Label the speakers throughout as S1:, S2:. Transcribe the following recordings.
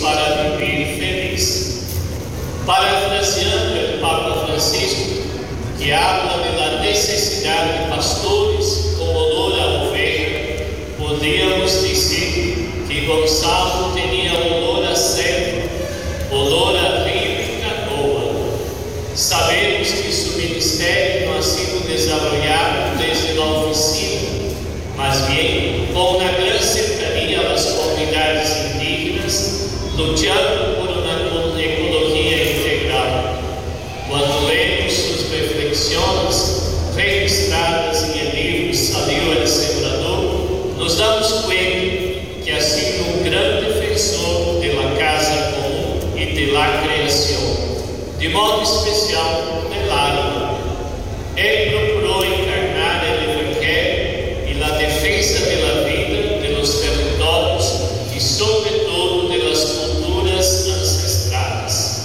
S1: para viver feliz. Parafraseando el Papa Francisco, que habla de la necesidad de pastores com olor a oveja, podíamos dizer que Gonçalo tinha olor a cerdo, olor a rio e canoa. Sabemos que su ministério não ha sido desarrollado desde a oficina, mas bem com uma grande cercanía às comunidades indígenas, lutando por uma ecologia integral. Quando lemos suas reflexões registradas em livro Salió el Sembrador, nos damos conta que ha sido um grande defensor da casa comum e da criação, de modo especial del alma. Ele procurou encarnar o Evangelho e a defesa da vida, dos territórios e, sobretudo, das culturas ancestrais.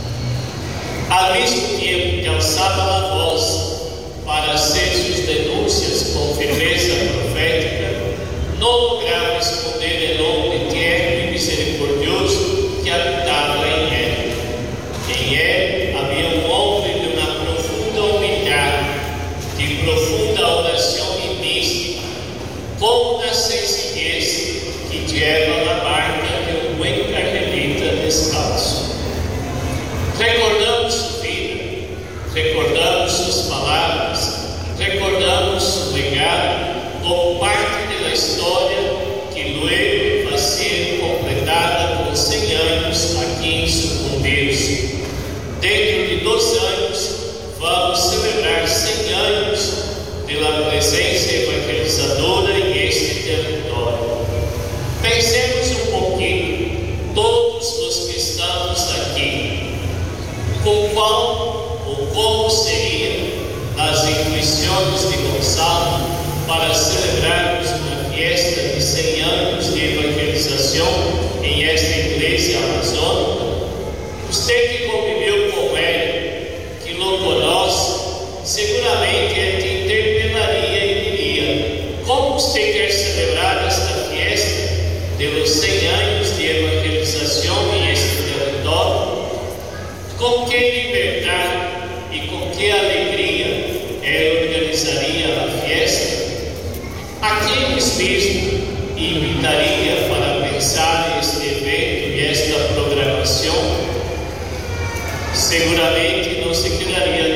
S1: Ao mesmo tempo que alçava a voz para hacer suas denúncias com firmeza profética, não lograva esconder o homem tierno e misericordioso que habitava em ele. Em ele havia homem de uma profunda humildade, de profunda oração e mística, com uma sencillez que leva a marca de buen carmelita descalço. Recordamos sua vida, recordamos suas palavras, recordamos seu legado como parte da história que luego vai ser completada com 100 anos aqui em Sucumbíos. Dentro de 2 anos, vamos celebrar 100 anos da presença evangelizadora em este território. Pensemos um pouquinho, todos os que estamos aqui, com qual ou como seriam as intuições de Gonçalo para celebrarmos uma fiesta de 100 anos de evangelização em esta igreja amazônica? Você que conviveu com ele, que o conhece, seguramente ele te interpelaria e diria: como você quer celebrar esta fiesta de los 100 anos de evangelização em este território? Com que liberdade e com que alegria ele organizaria a fiesta? A quem mesmo invitaria para pensar este evento e esta programação? Seguramente não se quedaria